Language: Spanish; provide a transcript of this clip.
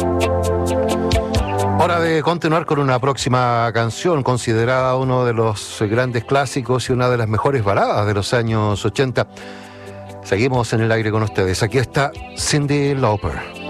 Hora de continuar con una próxima canción, considerada uno de los grandes clásicos y una de las mejores baladas de los años 80. Seguimos en el aire con ustedes. Aquí está Cyndi Lauper.